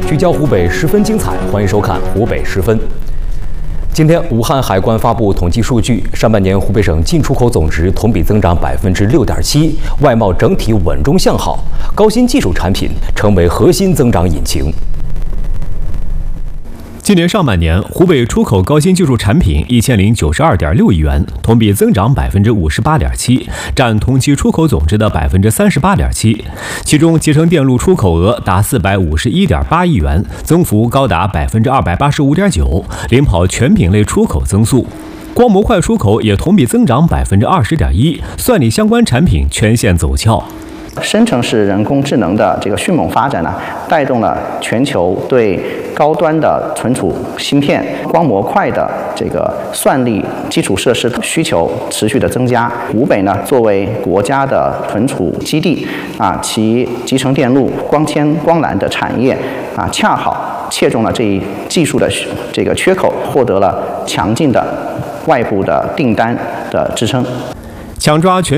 聚焦湖北十分精彩，欢迎收看湖北十分。今天，武汉海关发布统计数据，上半年湖北省进出口总值同比增长6.7%，外贸整体稳中向好，高新技术产品成为核心增长引擎。 今年上半年，湖北出口高新技术产品1092.6亿元，同比增长58.7%，占同期出口总值的38.7%。其中，集成电路出口额达451.8亿元，增幅高达285.9%，领跑全品类出口增速。 光模块出口也同比增长20.1%，算力相关产品全线走俏。 生成式人工智能的这个迅猛发展呢，带动了全球对高端的存储芯片、光模块的这个算力基础设施需求持续的增加。湖北呢，作为国家的存储基地其集成电路、光纤、光缆的产业恰好切中了这一技术的这个缺口，获得了强劲的外部的订单的支撑。 抢抓全